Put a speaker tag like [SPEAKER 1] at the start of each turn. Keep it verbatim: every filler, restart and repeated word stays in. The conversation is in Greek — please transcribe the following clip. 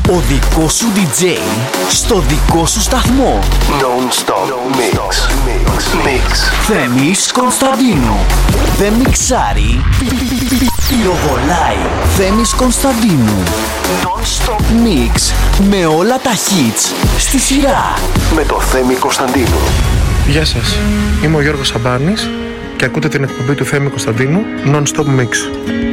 [SPEAKER 1] Ο δικός σου ντι τζέι στο δικό σου σταθμό.
[SPEAKER 2] Non-stop mix. Mix.
[SPEAKER 1] Θέμης Κωνσταντίνου. Δεν μιξάρει, πυροβολάει. Θέμης Κωνσταντίνου. Non-stop mix. Με όλα τα hits στη σειρά.
[SPEAKER 2] Με το Θέμη Κωνσταντίνου.
[SPEAKER 3] Γεια σας, είμαι ο Γιώργος Σαμπάνης και ακούτε την εκπομπή του Θέμη Κωνσταντίνου Non-stop mix.